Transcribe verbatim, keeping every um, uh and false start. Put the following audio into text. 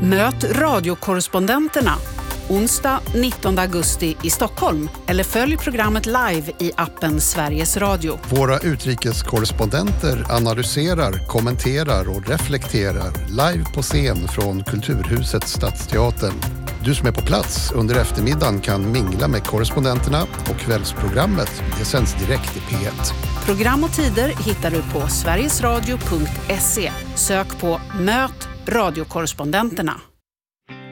Möt radiokorrespondenterna onsdag nittonde augusti i Stockholm eller följ programmet live i appen Sveriges Radio. Våra utrikeskorrespondenter analyserar, kommenterar och reflekterar live på scen från Kulturhuset Stadsteatern. Du som är på plats under eftermiddagen kan mingla med korrespondenterna och kvällsprogrammet. Det sänds direkt i P ett. Program och tider hittar du på sverigesradio punkt se. Sök på Möt radiokorrespondenterna.